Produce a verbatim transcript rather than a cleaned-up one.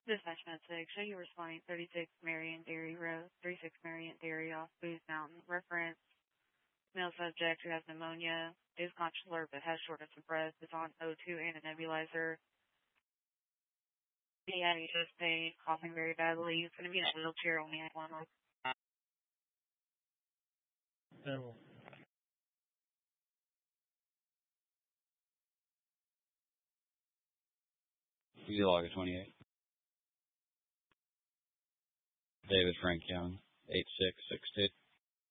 Dispatch Med show you responding thirty-six Marion Dairy Road, thirty-six Marion Dairy off Booth Mountain. Reference, male subject who has pneumonia, is conscious alert but has shortness of breath, is on O two and a nebulizer. He had chest pain, coughing very badly. He's going to be in a wheelchair, only at one month. Devil. Easy Logger twenty-eight. David Frank Young, eight six six two.